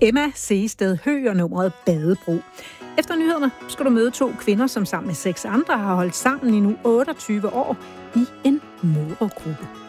Emma Seested Høgh nummeret Badebro. Efter nyhederne skal du møde 2 kvinder, som sammen med 6 andre har holdt sammen i nu 28 år i en modergruppe.